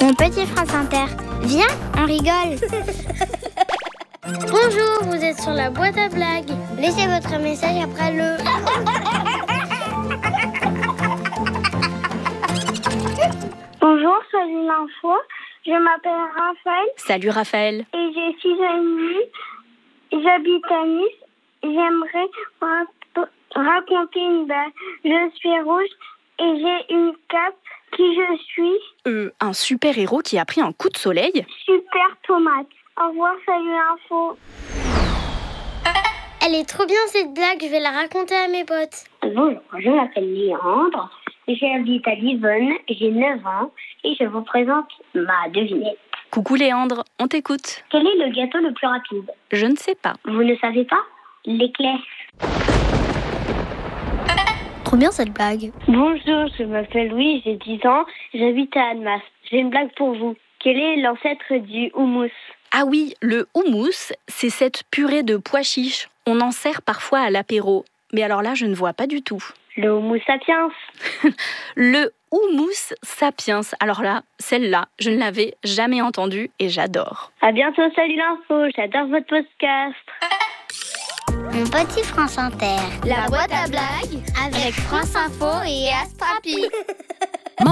Mon petit France Inter, viens, on rigole. Bonjour, vous êtes sur la boîte à blagues. Laissez votre message après le... Bonjour, salut l'info. Je m'appelle Raphaël. Salut Raphaël. Et j'ai 6 ans et demi. J'habite à Nice. J'aimerais raconter une blague. Je suis rouge et j'ai une cape. Qui je suis? Un super-héros qui a pris un coup de soleil? Super tomate. Au revoir, salut l'info. Elle est trop bien cette blague, je vais la raconter à mes potes. Bonjour, je m'appelle Léandre, j'habite à Livonne, j'ai 9 ans et je vous présente ma devinette. Coucou Léandre, on t'écoute. Quel est le gâteau le plus rapide? Je ne sais pas. Vous ne savez pas? L'éclair. Trop bien cette blague. Bonjour, je m'appelle Louis, j'ai 10 ans, j'habite à Annemasse. J'ai une blague pour vous. Quel est l'ancêtre du houmous? Ah oui, le houmous, c'est cette purée de pois chiches. On en sert parfois à l'apéro. Mais alors là, je ne vois pas du tout. Le houmous sapiens. Le houmous sapiens. Alors là, celle-là, je ne l'avais jamais entendue et j'adore. À bientôt, salut l'info, j'adore votre podcast. Mon petit France Inter, La boîte à blagues avec France Info et Astrapi.